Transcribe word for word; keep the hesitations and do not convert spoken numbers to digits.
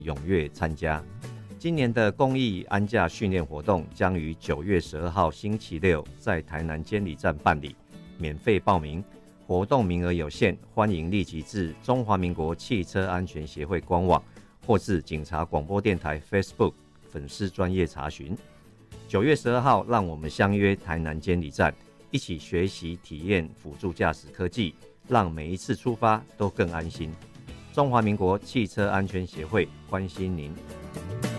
踊跃参加。今年的公益安驾训练活动将于九月十二号星期六在台南监理站办理，免费报名，活动名额有限，欢迎立即至中华民国汽车安全协会官网或至警察广播电台 Facebook 粉丝专页查询。九月十二号，让我们相约台南监理站，一起学习体验辅助驾驶科技，让每一次出发都更安心。中华民国汽车安全协会关心您。